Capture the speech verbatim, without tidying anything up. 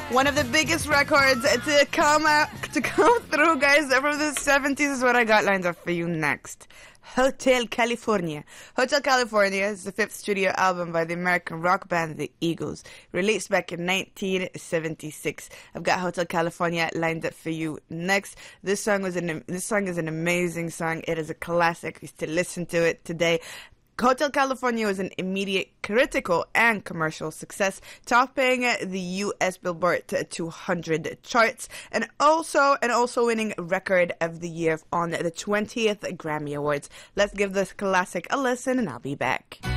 One of the biggest records to come out, to come through, guys, from the seventies is what I got lined up for you next. Hotel California. Hotel California is the fifth studio album by the American rock band The Eagles, released back in nineteen seventy-six. I've got Hotel California lined up for you next. This song was an this song is an amazing song. It is a classic. We still listen to it today. Hotel California was an immediate critical and commercial success, topping the U S Billboard two hundred charts, and also and also winning Record of the Year on the twentieth Grammy Awards. Let's give this classic a listen, and I'll be back.